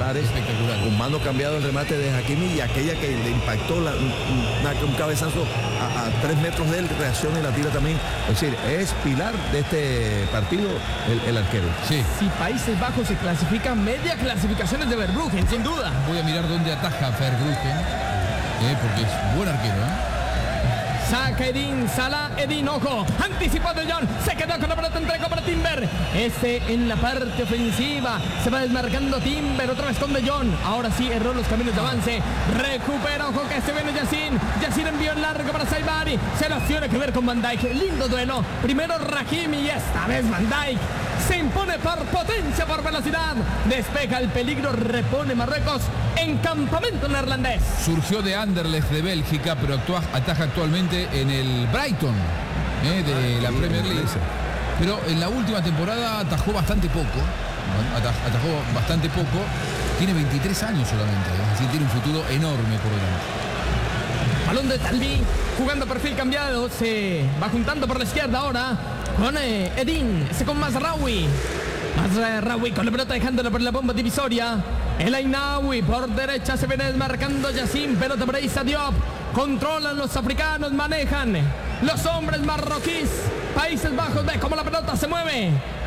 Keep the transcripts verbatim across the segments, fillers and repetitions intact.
espectaculares. Espectacular. Un mano cambiado el remate de Hakimi y aquella que le impactó la, una, un cabezazo a, a tres metros de él, reacciona y la tira también. Es decir, es pilar de este partido el, el arquero. Sí. Si Países Bajos se clasifica, media clasificaciones de Verbruggen, sin duda. Voy a mirar dónde ataja Verbruggen, eh, porque es buen arquero, ¿eh? Saca Edin, Salah, Edin, ojo, anticipó de John, se quedó con la pelota, entregó para Timber, este en la parte ofensiva, se va desmarcando Timber, otra vez con de Jong, ahora sí erró los caminos de avance, recupera, ojo que se viene Yacine, Yacine envió en largo para Saibari, se lo tiene que ver con Van Dijk, lindo duelo, primero Hakimi y esta vez Van Dijk, se impone por potencia, por velocidad, despeja el peligro, repone Marruecos en campamento neerlandés. Surgió de Anderlecht de Bélgica, pero actúa, ataja actualmente en el Brighton eh, de la Premier League. Pero en la última temporada atajó bastante poco, ataj, atajó bastante poco, tiene veintitrés años solamente, es decir, tiene un futuro enorme por delante. Balón de Talbi, jugando perfil cambiado, se va juntando por la izquierda ahora con eh, Edin, ese con Mazraoui. Mazraoui con la pelota dejándola por la bomba divisoria. El Ainaoui por derecha se viene desmarcando Yacine, pelota para Issa Diop. Controlan los africanos, manejan los hombres marroquíes. Países Bajos, ve cómo la pelota se mueve.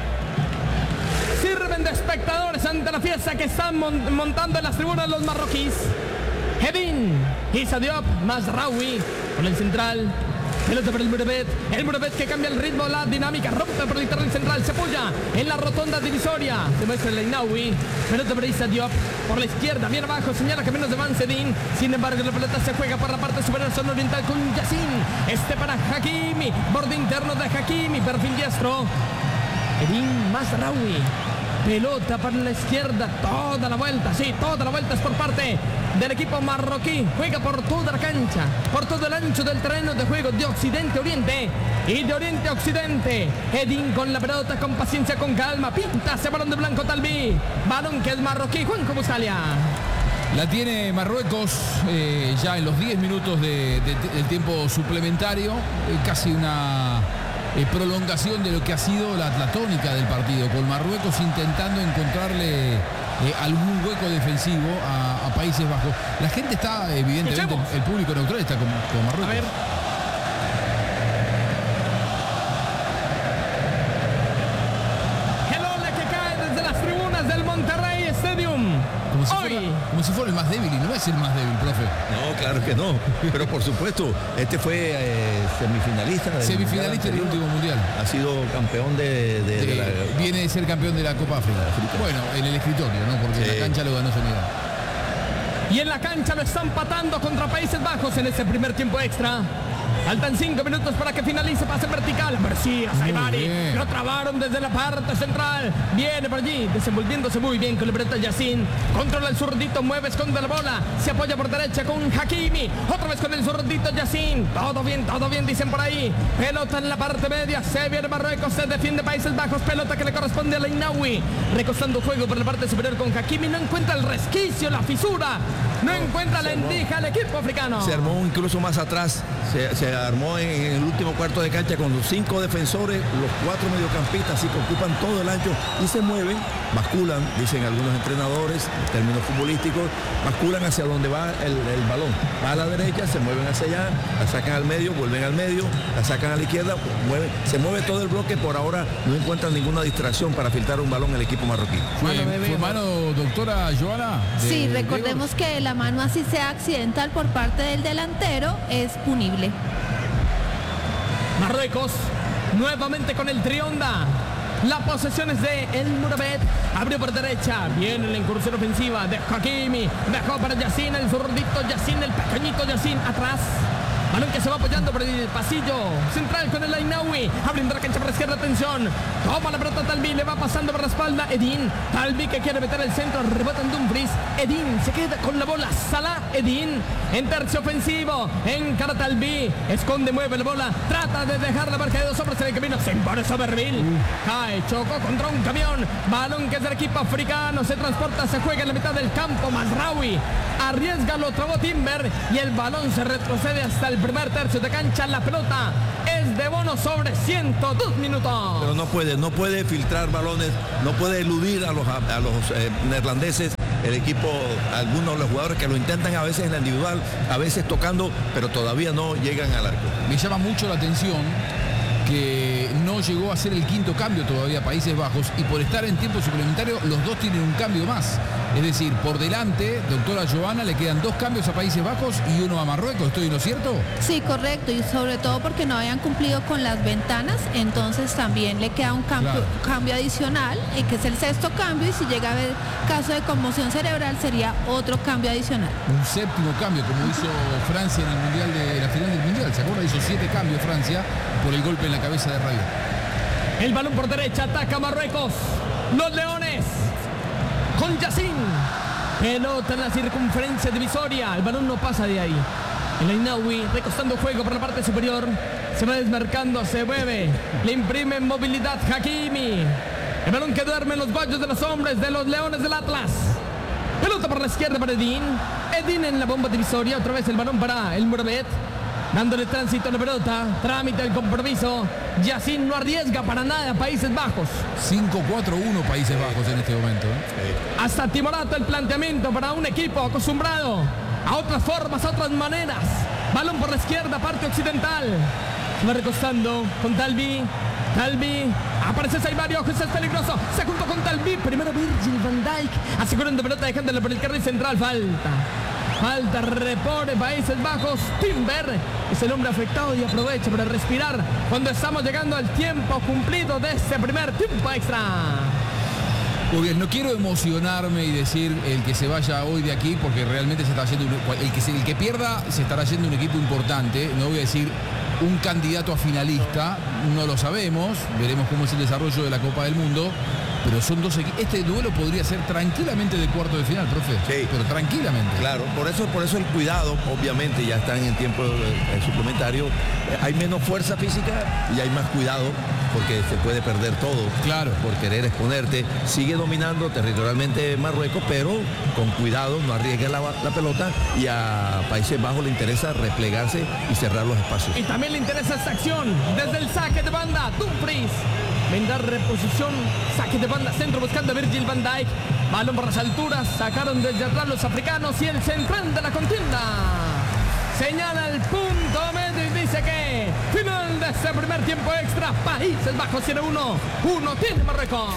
Sirven de espectadores ante la fiesta que están mon montando en las tribunas los marroquíes. Edin, Issa Diop, Mazraoui con el central. Pelota para el Murabet, el Murabet que cambia el ritmo, la dinámica, rompe por el terreno central, se apoya en la rotonda divisoria, se muestra el Ainaoui, pelota para Issa Diop, por la izquierda, bien abajo, señala caminos de Vansedin, sin embargo la pelota se juega por la parte superior zona oriental con Yacine, este para Hakimi, borde interno de Hakimi, perfil diestro, Edin Mazraoui. Pelota para la izquierda, toda la vuelta, sí, toda la vuelta es por parte del equipo marroquí. Juega por toda la cancha, por todo el ancho del terreno de juego de occidente a oriente y de oriente a occidente. Edin con la pelota, con paciencia, con calma, pinta ese balón de blanco Talbi. Balón que es marroquí, Juanjo Buscalia. La tiene Marruecos eh, ya en los diez minutos de, de, del tiempo suplementario, eh, casi una... Eh, prolongación de lo que ha sido la, la tónica del partido, con Marruecos intentando encontrarle eh, algún hueco defensivo a, a Países Bajos. La gente está, evidentemente, el, el público neutral está con, con Marruecos. A ver. El ole que cae desde las tribunas del Monterrey Stadium. Como si, Hoy. fuera, como si fuera el más débil, y no es el más débil, profe. No, claro que no. Pero por supuesto, este fue eh, semifinalista. Del Semifinalista del último mundial. Ha sido campeón de, de, de, de la... Viene de ser campeón de la Copa África. África. Bueno, en el escritorio, ¿no? Porque sí. En la cancha lo ganó Senegal. Y en la cancha lo están patando contra Países Bajos en ese primer tiempo extra. Faltan cinco minutos para que finalice, pase vertical. García, Saibari, lo trabaron desde la parte central. Viene por allí, desenvolviéndose muy bien con la pelota Yacine. Controla el zurdito, mueve, esconde la bola. Se apoya por derecha con Hakimi. Otra vez con el zurdito Yacine. Todo bien, todo bien, dicen por ahí. Pelota en la parte media. Se viene Marruecos, se defiende Países Bajos. Pelota que le corresponde a Ainaoui. Recostando juego por la parte superior con Hakimi. No encuentra el resquicio, la fisura. No, no encuentra la endija al equipo africano. Se armó incluso más atrás. Se, se armó en, en el último cuarto de cancha con los cinco defensores, los cuatro mediocampistas, y que ocupan todo el ancho y se mueven, basculan, dicen algunos entrenadores, en términos futbolísticos, basculan hacia donde va el, el balón. Va a la derecha, se mueven hacia allá, la sacan al medio, vuelven al medio, la sacan a la izquierda, mueven, se mueve todo el bloque. Por ahora no encuentran ninguna distracción para filtrar un balón el equipo marroquí. ¿Fue, ¿fue mano, doctora Joana? De, sí, recordemos de que la mano, así sea accidental por parte del delantero, es punible. Marruecos nuevamente con el Trionda. La posesión es de El Murabet. Abrió por derecha. Viene la incursión ofensiva de Hakimi. Dejó para Yacine, el zurdito Yacine, el pequeñito Yacine atrás. Balón que se va apoyando por el pasillo central con el Ainaoui. Abriendo la cancha por la izquierda, atención. Toma la pelota Talbi, le va pasando por la espalda Edin. Talbi que quiere meter el centro, rebota en Dumfries. Edin se queda con la bola. Salah, Edin en tercio ofensivo. Encara Talbi, esconde, mueve la bola. Trata de dejar la marca de dos hombres en el camino. Se impone Somerville. Cae, chocó contra un camión. Balón que es del equipo africano. Se transporta, se juega en la mitad del campo. Mazraoui arriesga, lo trabó Timber. Y el balón se retrocede hasta el primer tercio de cancha. La pelota es de Bono sobre ciento dos minutos. Pero no puede, no puede filtrar balones, no puede eludir a los, a los eh, neerlandeses. el equipo, algunos de los jugadores que lo intentan a veces en la individual, a veces tocando, pero todavía no llegan al arco. Me llama mucho la atención que no llegó a ser el quinto cambio todavía Países Bajos, y por estar en tiempo suplementario los dos tienen un cambio más. Es decir, por delante, doctora Joana, le quedan dos cambios a Países Bajos y uno a Marruecos. ¿Estoy en lo cierto? Sí, correcto, y sobre todo porque no habían cumplido con las ventanas, entonces también le queda un cambio, Claro. cambio adicional, eh, que es el sexto cambio, y si llega a haber caso de conmoción cerebral sería otro cambio adicional. Un séptimo cambio, como hizo Francia en el mundial de la final del mundial. ¿Se acuerda? Hizo siete cambios Francia por el golpe en la cabeza de Rabiot. El balón por derecha, ataca Marruecos. Los Leones. Con Yacine. Pelota en la circunferencia divisoria. El balón no pasa de ahí. El Ainaoui recostando juego por la parte superior. Se va desmarcando, se mueve. Le imprime movilidad Hakimi. El balón que duerme en los guayos de los hombres de los Leones del Atlas. Pelota por la izquierda para Edín. Edín en la bomba divisoria. Otra vez el balón para el Mourabet. Dándole tránsito a la pelota. Trámite el compromiso. Yacine no arriesga para nada a Países Bajos. cinco cuatro uno Países Bajos en este momento. ¿eh? Hasta timorato el planteamiento para un equipo acostumbrado a otras formas, a otras maneras. Balón por la izquierda, parte occidental. Se va recostando con Talbi. Talbi. Aparece Saimario, Ojos, es peligroso. Se juntó con Talbi. Primero Virgil van Dijk. Asegurando pelota, dejándole por el carril central. Falta. Falta, repone Países Bajos. Timber es el hombre afectado y aprovecha para respirar cuando estamos llegando al tiempo cumplido de este primer tiempo extra. Muy bien, no quiero emocionarme y decir el que se vaya hoy de aquí, porque realmente se está yendo un- el que, se- el que pierda se estará yendo un equipo importante. No voy a decir un candidato a finalista, no lo sabemos, veremos cómo es el desarrollo de la Copa del Mundo, pero son dos equipos. Este duelo podría ser tranquilamente de cuarto de final, profe. Sí. Pero tranquilamente. Claro, por eso, por eso el cuidado, obviamente, ya están en tiempo eh, suplementario. Eh, hay menos fuerza física y hay más cuidado porque se puede perder todo. Claro. Por querer exponerte. Sigue dominando territorialmente Marruecos, pero con cuidado, no arriesga la, la pelota, y a Países Bajos le interesa replegarse y cerrar los espacios. Y también le interesa esta acción desde el saque de banda. Dumfries vendrá reposición, saque de banda, centro buscando a Virgil van Dijk. Balón por las alturas, sacaron desde atrás los africanos y el central de la contienda señala el punto medio y dice que final de este primer tiempo extra. Países Bajos tiene uno, uno tiene Marruecos.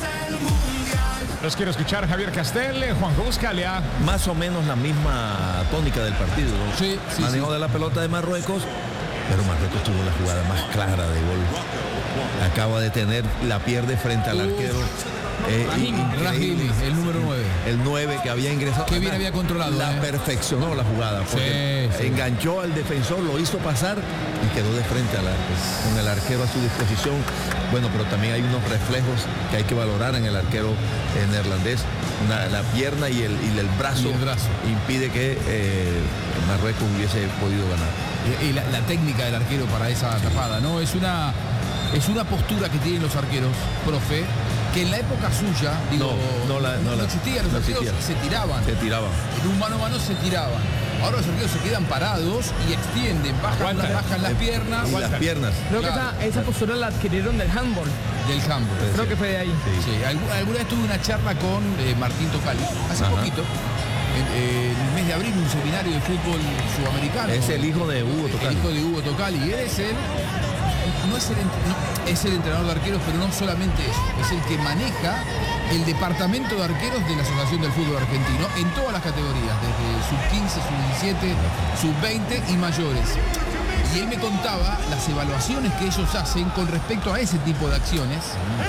Los quiero escuchar, Javier Castel, Juan Buscalia. Más o menos la misma tónica del partido, ¿no? Sí, sí, Manejo sí. de la pelota de Marruecos, pero Marruecos tuvo la jugada más clara de gol. Acaba de tener, la pierde frente al Uf. arquero. Eh, increíble. Rahimi, el número nueve. El nueve que había ingresado. Qué bien había controlado, La eh. perfeccionó la jugada. Porque Sí, sí. enganchó al defensor, lo hizo pasar y quedó de frente al arco. Con el arquero a su disposición. Bueno, pero también hay unos reflejos que hay que valorar en el arquero eh, neerlandés. Una- la pierna y el, y el brazo, Y el brazo. impide que eh, Marruecos hubiese podido ganar. Y la, la técnica del arquero para esa tapada, ¿no? Es una, es una postura que tienen los arqueros, profe, que en la época suya, digo, No, no la- no la- existía, los no arqueros existía. se tiraban. Se tiraban. En un mano a mano se tiraban. Ahora los arqueros se quedan parados y extienden, bajan, Aguanta. las, bajan las piernas. Y las piernas. Creo que Claro, esa, esa postura la adquirieron del handball. del campo. Creo que fue de ahí. Sí, algu- alguna vez tuve una charla con eh, Martín Tocali, hace Ajá. poquito, en, eh, en el mes de abril, un seminario de fútbol sudamericano. Es el hijo de Hugo El Tocali. hijo de Hugo Tocali. Y él es el, no es el, ent- no, es el entrenador de arqueros, pero no solamente eso, es el que maneja el departamento de arqueros de la Asociación del Fútbol Argentino en todas las categorías, desde sub quince, sub diecisiete, sub veinte y mayores. Y él me contaba las evaluaciones que ellos hacen con respecto a ese tipo de acciones.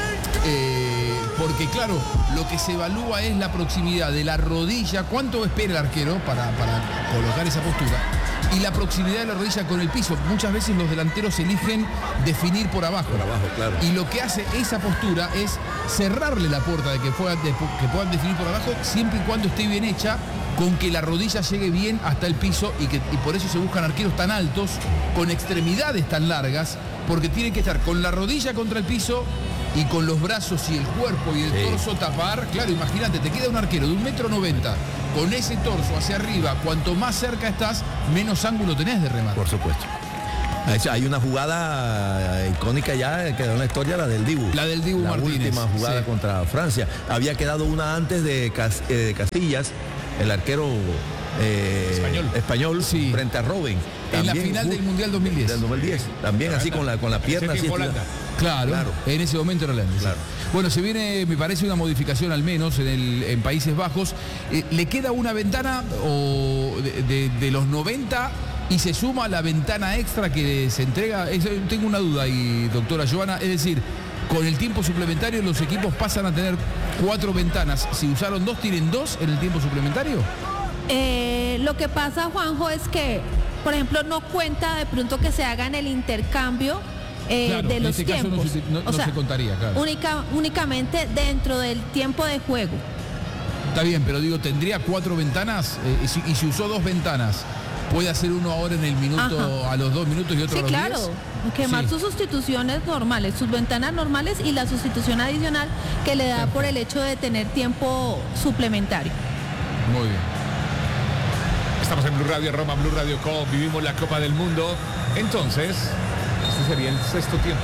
Eh, porque claro, lo que se evalúa es la proximidad de la rodilla, cuánto espera el arquero para, para colocar esa postura, y la proximidad de la rodilla con el piso. Muchas veces los delanteros eligen definir por abajo. Por abajo, claro. Y lo que hace esa postura es cerrarle la puerta de que puedan, de- que puedan definir por abajo, siempre y cuando esté bien hecha, con que la rodilla llegue bien hasta el piso, y, que, y por eso se buscan arqueros tan altos, con extremidades tan largas, porque tienen que estar con la rodilla contra el piso y con los brazos y el cuerpo y el Sí. torso tapar. Claro, imagínate, te queda un arquero de un metro noventa con ese torso hacia arriba, cuanto más cerca estás, menos ángulo tenés de remate. Por supuesto. Hay una jugada icónica ya que quedó en la historia, la del Dibu. La del Dibu la Martínez. última jugada sí. contra Francia. Había quedado una antes de, Cas eh, de Casillas, el arquero eh, español, español sí. frente a Robben. En la final del Mundial dos mil diez. Del dos mil diez. También así con la, con la pierna así. Claro, claro, en ese momento era Holanda. Claro. Bueno, se viene, me parece, una modificación al menos en, el, en Países Bajos. Eh, ¿Le queda una ventana o de, de, de los noventa y se suma la ventana extra que se entrega? Eso, tengo una duda ahí, doctora Joana. Es decir, con el tiempo suplementario los equipos pasan a tener cuatro ventanas. Si usaron dos, ¿tienen dos en el tiempo suplementario? Eh, lo que pasa, Juanjo, es que, por ejemplo, no cuenta de pronto que se hagan el intercambio eh, claro, de los en este tiempos. caso no, se, no, o no sea, se contaría, claro. Única, únicamente dentro del tiempo de juego. Está bien, pero digo, ¿tendría cuatro ventanas? Eh, y, si, y si usó dos ventanas, ¿puede hacer uno ahora en el minuto, Ajá. a los dos minutos y otro sí, a los claro. diez? Quemar Sí. sus sustituciones normales, sus ventanas normales y la sustitución adicional que le da Perfecto. Por el hecho de tener tiempo suplementario. Muy bien. Estamos en Blue Radio, Roma, Blue Radio Co. Vivimos la Copa del Mundo. Entonces, este sería el sexto tiempo.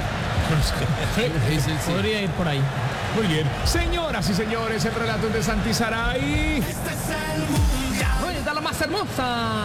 Sí, Es el- sí. podría ir por ahí. Muy bien. Señoras y señores, el relato es de Santi Saray. Rueda la más hermosa.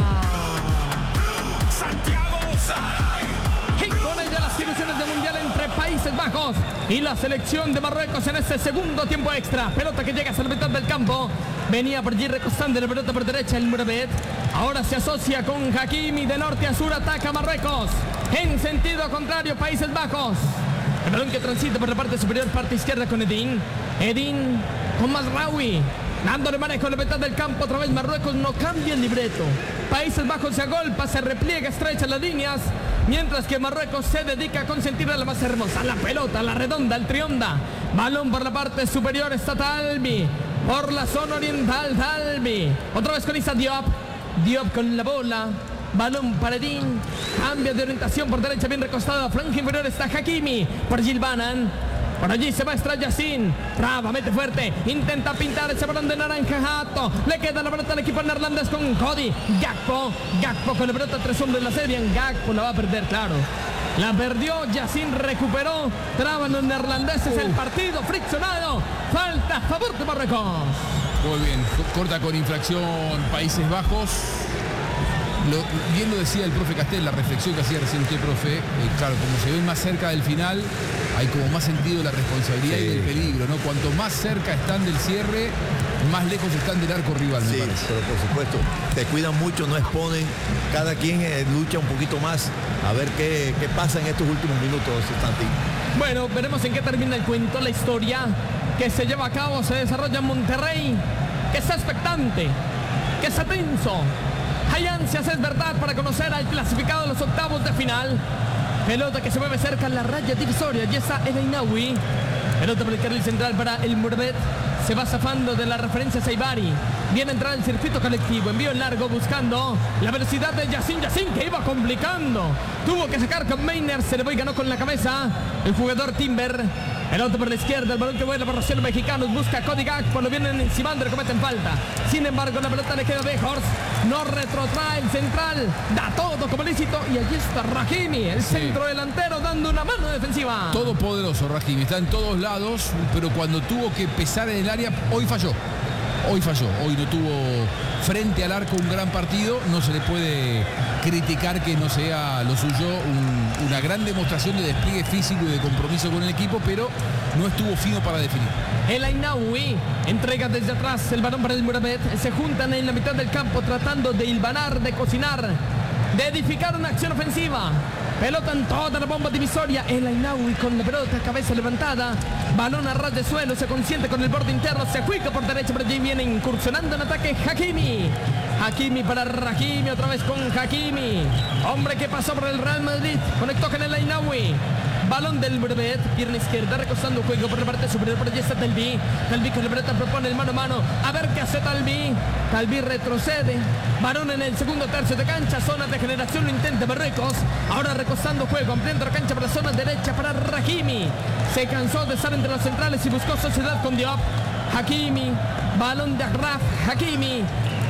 Santiago Saray. Y con ella las ilusiones del Mundial entre Países Bajos y la selección de Marruecos en este segundo tiempo extra. Pelota que llega hasta la mitad del campo. Venía por allí recostando la pelota por derecha el Mourabet. Ahora se asocia con Hakimi de norte a sur. Ataca Marruecos. En sentido contrario, Países Bajos. El balón que transita por la parte superior, parte izquierda con Edín. Edín con Mazraoui. Dándole manejo en la mitad del campo. Otra vez Marruecos no cambia el libreto. Países Bajos se agolpa, se repliega, estrecha las líneas. Mientras que Marruecos se dedica a consentir a la más hermosa. La pelota, la redonda, el trionda. Balón por la parte superior está Talbi. Por la zona oriental, Talbi. Otra vez con Issa Diop. Diop con la bola. Balón para Edín. Cambio de orientación por derecha, bien recostado. Franja inferior está Hakimi. Por Gilbanan. Por allí se muestra Yacine. Traba, mete fuerte. Intenta pintar ese balón de naranja Hato. Le queda la pelota al equipo neerlandés con Cody. Gakpo. Gakpo con la pelota. Tres hombres la sedian. Gakpo la va a perder, claro. La perdió. Yacine recuperó. Traban los neerlandeses. El partido friccionado. Falta a favor de Marruecos. Muy bien. Corta con infracción Países Bajos. Lo, bien lo decía el profe Castel, la reflexión que hacía recién usted, profe. Eh, claro, como se ven más cerca del final, hay como más sentido de la responsabilidad sí. y del peligro, ¿no? Cuanto más cerca están del cierre, más lejos están del arco rival, me sí, parece. pero por supuesto, te cuidan mucho, no exponen. Cada quien eh, lucha un poquito más a ver qué, qué pasa en estos últimos minutos, Santi. Bueno, veremos en qué termina el cuento, la historia que se lleva a cabo, se desarrolla en Monterrey, que está expectante, que está tenso. Hay ansias, es verdad, para conocer al clasificado de los octavos de final. Pelota que se mueve cerca en la raya divisoria. Y está El Ainaoui. Pelota por el carril central para el Mourabet. Se va zafando de la referencia Saibari. Viene a entrar al circuito colectivo. Envío en largo buscando la velocidad de Yacine. Yacine que iba complicando. Tuvo que sacar con Meiner. Se le voy y ganó con la cabeza el jugador Timber. Pelota por la izquierda, el balón que vuela por los cielos mexicanos, busca a Cody Gakpo, lo vienen encimando, le cometen falta. Sin embargo, la pelota le queda a Weghorst, no retrotrae el central, da todo como lícito y allí está Hakimi, el sí. centro delantero dando una mano defensiva. Todopoderoso Hakimi, está en todos lados, pero cuando tuvo que pesar en el área, hoy falló. Hoy falló, hoy no tuvo frente al arco un gran partido, no se le puede criticar que no sea lo suyo un, una gran demostración de despliegue físico y de compromiso con el equipo, pero no estuvo fino para definir. El Ainaoui entrega desde atrás el balón para el Mourabet, se juntan en la mitad del campo tratando de hilvanar, de cocinar, de edificar una acción ofensiva. Pelota en toda la bomba divisoria. El Ainaoui con la pelota, cabeza levantada. Balón a ras de suelo, se consiente con el borde interno. Se juega por derecha, por allí viene incursionando en ataque Hakimi. Hakimi para Hakimi, otra vez con Hakimi. Hombre que pasó por el Real Madrid. Conectó con el Ainaoui. Balón del Mourabet, pierna izquierda, recostando juego por la parte superior, por allí está Talbi. Talbi con la pelota propone el mano a mano. A ver qué hace Talbi. Talbi retrocede. Balón en el segundo tercio de cancha, zona de generación, lo intenta Marruecos. Ahora recostando juego, ampliando la cancha para la zona derecha para Hakimi. Se cansó de estar entre los centrales y buscó sociedad con Diop. Hakimi, balón de Agraf, Hakimi.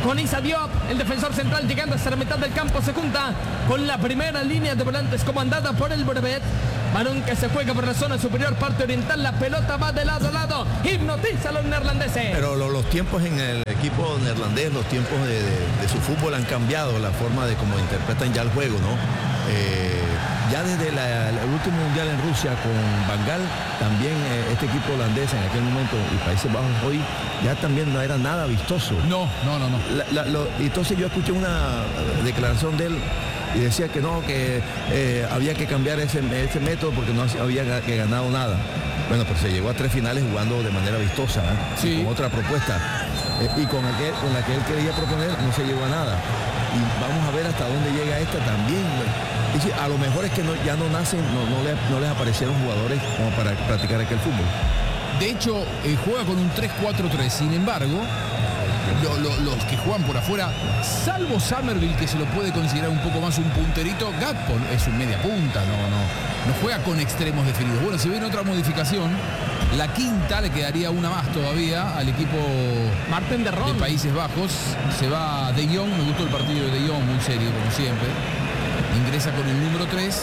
con Issa Diop, el defensor central llegando hasta la mitad del campo, se junta con la primera línea de volantes comandada por el Brevet. Balón que se juega por la zona superior, parte oriental, la pelota va de lado a lado, hipnotiza a los neerlandeses. Pero lo, los tiempos en el equipo neerlandés, los tiempos de, de, de su fútbol han cambiado, la forma de cómo interpretan ya el juego, ¿no? Eh, ya desde la, el último mundial en Rusia con Van Gaal, también eh, este equipo holandés en aquel momento y Países Bajos hoy ya también no era nada vistoso. No, no, no, no. La, la, lo, entonces yo escuché una declaración de él y decía que no, que eh, había que cambiar ese, ese método porque no había que ganado nada. Bueno, pues se llegó a tres finales jugando de manera vistosa, ¿eh? Sí. Con otra propuesta. Eh, y con, aquel, con la que él quería proponer no se llegó a nada. Y vamos a ver hasta dónde llega esta también. Y sí, a lo mejor es que no, ya no nacen, no, no, le, no les aparecieron jugadores como para practicar aquel fútbol. De hecho, eh, juega con un tres cuatro tres. Sin embargo, lo, lo, los que juegan por afuera, salvo Summerville, que se lo puede considerar un poco más un punterito, Gakpo es un media punta, no, no, no juega con extremos definidos. Bueno, si viene otra modificación, la quinta le quedaría una más todavía al equipo Marten de de Ron. Países Bajos. Se va De Jong, me gustó el partido de De Jong, muy serio, como siempre. Ingresa con el número tres.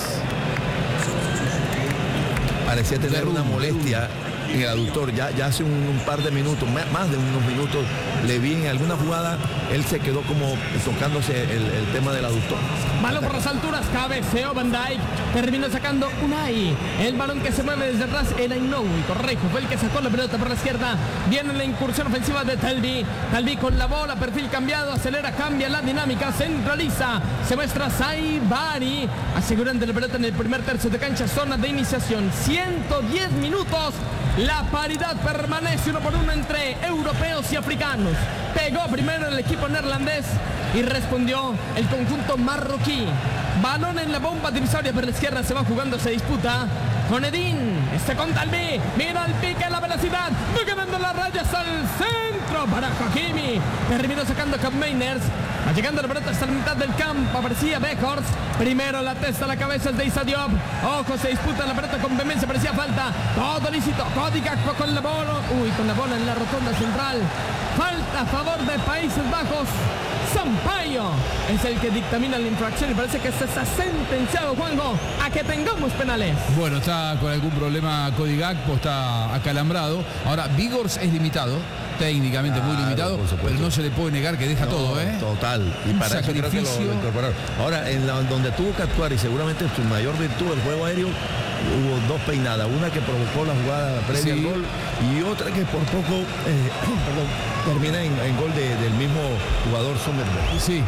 Parecía tener Derrum, una molestia en el aductor. Ya, ya hace un, un par de minutos, más de unos minutos, le vi en alguna jugada, él se quedó como tocándose el, el tema del aductor. Balón por las alturas, cabeceó Van Dijk, terminó sacando Unai. El balón que se mueve desde atrás, el Ainoui, correcto, fue el que sacó la pelota por la izquierda. Viene la incursión ofensiva de Talbi. Talbi con la bola, perfil cambiado, acelera, cambia la dinámica, centraliza. Se muestra Saibari, asegurando la pelota en el primer tercio de cancha, zona de iniciación. ciento diez minutos. La paridad permanece uno por uno entre europeos y africanos. Pegó primero el equipo neerlandés y respondió el conjunto marroquí. Balón en la bomba divisoria por la izquierda, se va jugando, se disputa con Edín. Este con Talbi, mira el pique, la velocidad, va ganando las rayas al centro para Hakimi. Terminó sacando Cap Mainers. Va llegando la pelota hasta la mitad del campo, aparecía Beckhorst. Primero la testa, la cabeza es de Issa Diop. Ojo, se disputa la pelota con vehemencia, parecía falta. Todo lícito, Cody Gakpo con la bola. Uy, con la bola en la rotonda central. Falta a favor de Países Bajos. Sampaio es el que dictamina la infracción y parece que se está sentenciado, Juanjo, a que tengamos penales. Bueno, está con algún problema Cody Gakpo, está acalambrado. Ahora, Vigors es limitado, técnicamente Claro, muy limitado, por supuesto. pero no se le puede negar que deja No, todo, ¿eh? Total. Y Un para eso creo que lo- sacrificio. lo incorporaron. Ahora, en la, donde tuvo que actuar y seguramente su mayor virtud, el juego aéreo, hubo dos peinadas. Una que provocó la jugada previa Sí. al gol y otra que por poco eh, perdón, termina en, en gol de- del mismo jugador Somerville. Sí.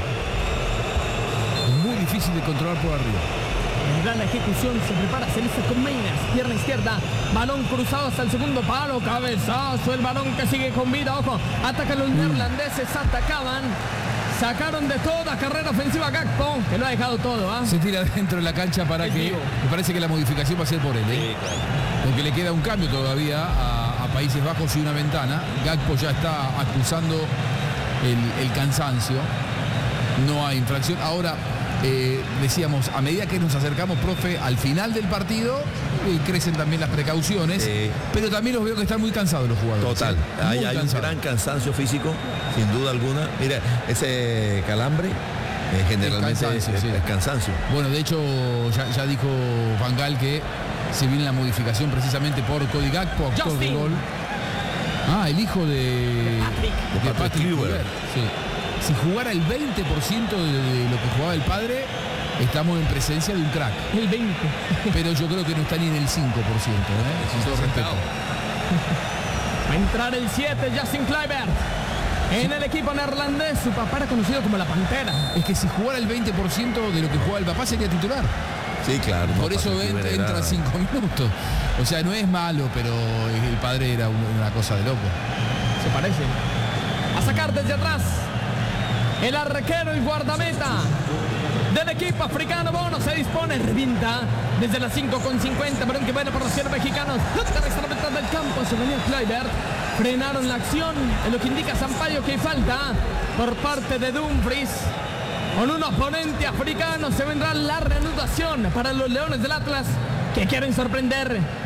Muy difícil de controlar por arriba. Gran ejecución, se prepara, se lista con Mainers, pierna izquierda, balón cruzado hasta el segundo palo, cabezazo, el balón que sigue con vida, ojo, atacan los neerlandeses, atacaban, sacaron de toda carrera ofensiva a Gakpo, que lo ha dejado todo, ¿ah? Se tira dentro de la cancha para Es que... vivo. Me parece que la modificación va a ser por él, ¿eh? Porque le queda un cambio todavía a, a Países Bajos y una ventana. Gakpo ya está acusando el, el cansancio. No hay infracción. Ahora, eh, decíamos, a medida que nos acercamos, profe, al final del partido, eh, crecen también las precauciones. Sí. Pero también los veo que están muy cansados los jugadores. Total, ¿eh? hay, Muy hay un cansados. gran cansancio físico, sin duda alguna. Mira, ese calambre eh, generalmente es cansancio, sí. es cansancio. Bueno, de hecho, ya, ya dijo Van Gaal que se viene la modificación precisamente por Cody Gakpo, autor Justin. del gol. Ah, el hijo de Patrick. de De Patrick Patrick Kluivert. Kluivert, sí. Si jugara el veinte por ciento de, de lo que jugaba el padre, estamos en presencia de un crack. El veinte. Pero yo creo que no está ni en el cinco por ciento, ¿eh? Sin todo respeto. Va a entrar el siete, Justin Kluivert. En el equipo neerlandés, su papá era conocido como la Pantera. Es que si jugara el veinte por ciento de lo que juega el papá sería titular. Sí, claro. no, Por eso Patrick entra, Kluivert entra era- cinco minutos. O sea, no es malo, pero el padre era un- una cosa de loco. Se parece. A sacar desde atrás. El arquero y guardameta del equipo africano. Bono se dispone, revienta desde las cinco con cincuenta. Balón que viene por los cielos mexicanos. Atraviesa la mitad del campo. Se venía Kluivert. Frenaron la acción. En lo que indica Sampaio que hay falta por parte de Dumfries. Con un oponente africano se vendrá la reanudación para los Leones del Atlas, que quieren sorprender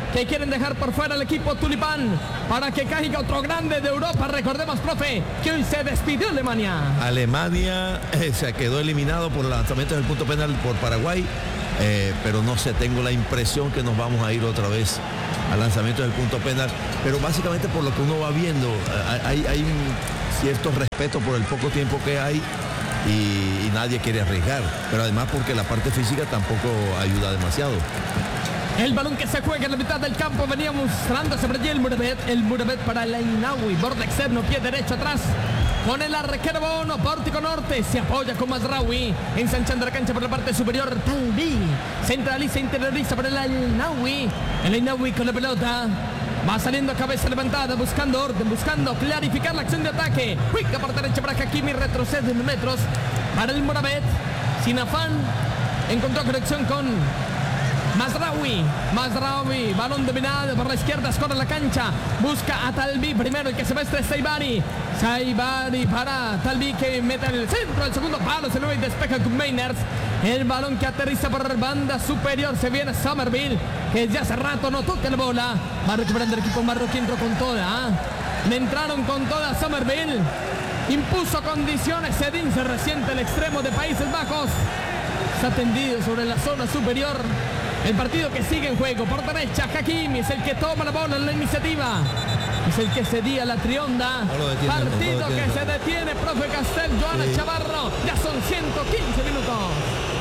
que quieren dejar por fuera al equipo tulipán para que caiga otro grande de Europa. Recordemos, profe, que hoy se despidió Alemania. Alemania eh, se quedó eliminado por el lanzamiento del punto penal por Paraguay, eh, pero no sé, tengo la impresión que nos vamos a ir otra vez al lanzamiento del punto penal, pero básicamente por lo que uno va viendo, hay, hay un cierto respeto por el poco tiempo que hay y, y nadie quiere arriesgar, pero además porque la parte física tampoco ayuda demasiado. El balón que se juega en la mitad del campo venía mostrando sobre allí el Muravet, el Muravet para el Ainawi, borde externo, pie derecho atrás. Con el arquero Bono, pórtico norte, se apoya con Mazraoui, ensanchando la cancha por la parte superior, Talbi, centraliza, interioriza por el Ainawi, el Ainawi con la pelota, va saliendo a cabeza levantada, buscando orden, buscando clarificar la acción de ataque, juega por derecha para Hakimi, retrocede en metros, para el Muravet, sin afán, encontró conexión con Mazraoui, Mazraoui, balón dominado por la izquierda, escorre la cancha, busca a Talbi, primero el que se va es Saibari, Saibari para Talbi que mete en el centro, el segundo palo, se mueve y despeja con Meiners, el balón que aterriza por banda superior, se viene Somerville, que ya hace rato no toca la bola, va recuperando el equipo marroquí, entró con toda, le entraron con toda Somerville, impuso condiciones, Sedin se resiente el extremo de Países Bajos, está tendido sobre la zona superior. El partido que sigue en juego, por derecha, Hakimi es el que toma la bola en la iniciativa. Es el que cedía la trionda. No lo detiene, partido no lo que detiene. se detiene, profe Castel, Joana Sí. Chavarro. Ya son ciento quince minutos.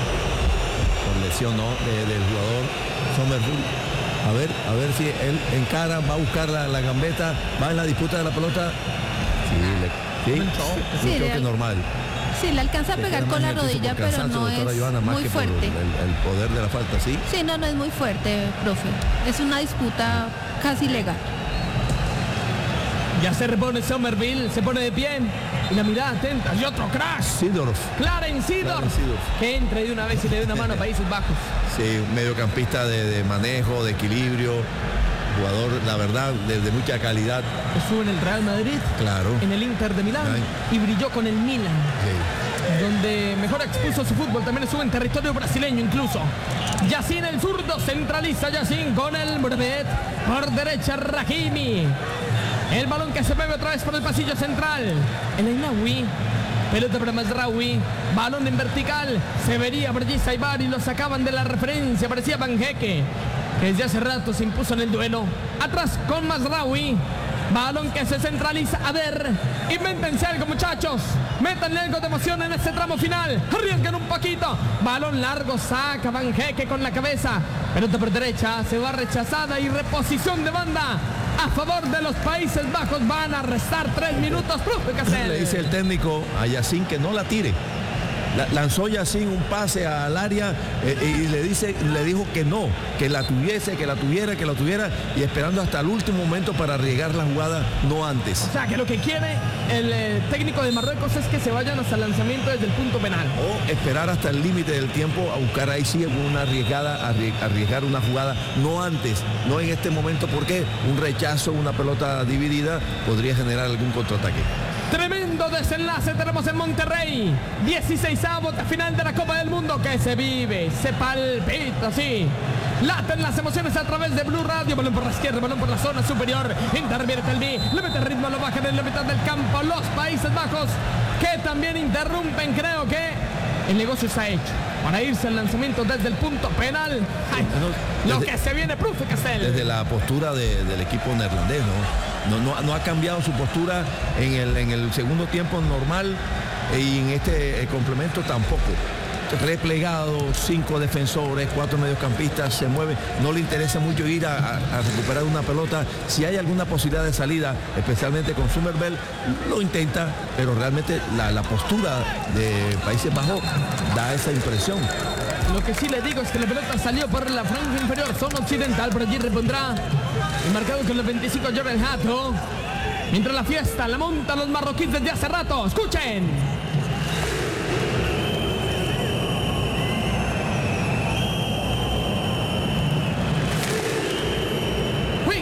Por lesión, ¿no? de- del jugador Somerville. A ver, a ver si él encara, va a buscar la, la gambeta, va en la disputa de la pelota. Sí, le, sí, Sí, yo creo le- que normal. Sí, le alcanza a pegar con la rodilla, pero no es muy fuerte. El, el poder de la falta, sí. Sí, no, no es muy fuerte, profe. Es una disputa casi legal. Ya se repone Somerville, se pone de pie. Y la mirada atenta. Y otro crash. Sidorf, Clarence Seedorf, Clarence Seedorf. que entre de una vez y le dé una mano a Países Bajos. sí, mediocampista de, de manejo, de equilibrio, jugador, la verdad, de, de mucha calidad, Estuvo en el Real Madrid, claro. en el Inter de Milán Ay. y brilló con el Milan, Sí. donde mejor expuso su fútbol, también estuvo en territorio brasileño incluso. Yacine el zurdo, centraliza Yacine con el Muravet, por derecha Rahimi. El balón que se mueve otra vez por el pasillo central. El Ainawi, pelota para Mazraoui, balón en vertical, se vería por allí Saibari, lo sacaban de la referencia, parecía Banjeque, que desde hace rato se impuso en el duelo. Atrás con Mazraoui. Balón que se centraliza. A ver, invéntense algo, muchachos. Métanle algo de emoción en este tramo final. Arriesguen un poquito. Balón largo, saca Banjeque con la cabeza. Pelota por derecha, se va rechazada y reposición de banda a favor de los Países Bajos. Van a restar tres minutos. Profe Castel. Le dice el técnico a Yacine que no la tire. La- lanzó Yacine un pase al área eh, y le dice, le dijo que no, que la tuviese, que la tuviera, que la tuviera, y esperando hasta el último momento para arriesgar la jugada, no antes. O sea, que lo que quiere el eh, técnico de Marruecos es que se vayan hasta el lanzamiento desde el punto penal. O esperar hasta el límite del tiempo a buscar ahí sí una arriesgada, arrie- arriesgar una jugada, no antes, no en este momento, porque un rechazo, una pelota dividida podría generar algún contraataque. Tremendo desenlace tenemos en Monterrey. dieciseisavo final de la Copa del Mundo que se vive, se palpita, sí. Laten las emociones a través de Blue Radio. Balón por la izquierda, balón por la zona superior. Interviene Talbi, le mete ritmo, lo bajan en la mitad del campo. Los Países Bajos que también interrumpen. Creo que el negocio está hecho para irse al lanzamiento desde el punto penal. Ay, lo Desde- que se viene, profe Castel. Desde la postura de- del equipo neerlandés, ¿no? No, no, no ha cambiado su postura en el, en el segundo tiempo normal eh, y en este eh, complemento tampoco. Replegado, cinco defensores, cuatro mediocampistas, se mueve, no le interesa mucho ir a, a- a recuperar una pelota. Si hay alguna posibilidad de salida, especialmente con Somerville, lo intenta, pero realmente la, la postura de Países Bajos da esa impresión. Lo que sí le digo es que la pelota salió por la franja inferior, zona occidental, por allí repondrá el marcado con los veinticinco Jordan Hato. Mientras la fiesta la montan los marroquíes desde hace rato. ¡Escuchen!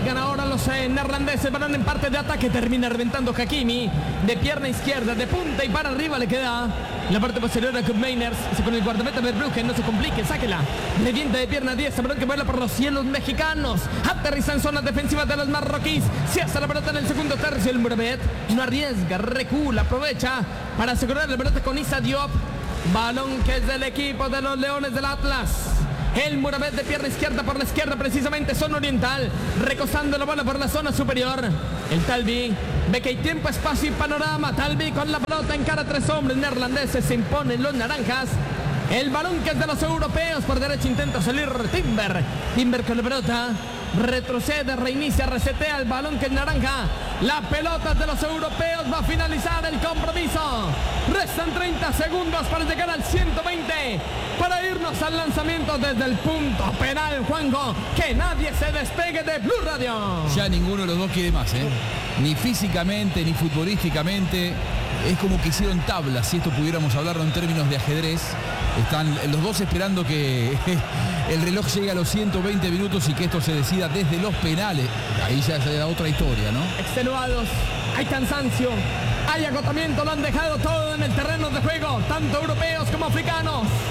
Juegan ahora los eh, neerlandeses, van en parte de ataque, termina reventando Hakimi de pierna izquierda, de punta y para arriba le queda la parte posterior a Koop Meiners, con el guardameta Verbruggen, no se complique, sáquela, revienta de pierna diestra, balón que vuela por los cielos mexicanos, aterriza en zonas defensivas de los marroquíes, se hace la pelota en el segundo tercio, el Mourabet no arriesga, recula, aprovecha para asegurar la pelota con Issa Diop, balón que es del equipo de los Leones del Atlas. El Mourabet de pierna izquierda por la izquierda, precisamente zona oriental, recostando la bola por la zona superior. El Talbi ve que hay tiempo, espacio y panorama. Talbi con la pelota en cara a tres hombres neerlandeses, se imponen los naranjas. El balón que es de los europeos, por derecha intenta salir Timber. Timber con la pelota, retrocede, reinicia, resetea el balón que es naranja. La pelota de los europeos, va a finalizar el compromiso. Restan treinta segundos para llegar al ciento veinte, para irnos al lanzamiento desde el punto penal, Juanjo. Que nadie se despegue de Blue Radio. Ya ninguno de los dos quiere más, ¿eh? Ni físicamente, ni futbolísticamente. Es como que hicieron tablas, si esto pudiéramos hablarlo en términos de ajedrez. Están los dos esperando que el reloj llegue a los ciento veinte minutos y que esto se decida desde los penales. Ahí ya será otra historia, ¿no? Extenuados, hay cansancio, hay agotamiento, lo han dejado todo en el terreno de juego, tanto europeos como africanos.